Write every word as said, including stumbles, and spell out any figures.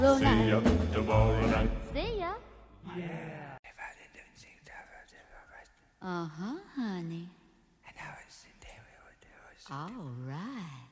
See ya tomorrow night. See ya. Yeah. Uh huh, honey. And I was in there with All right.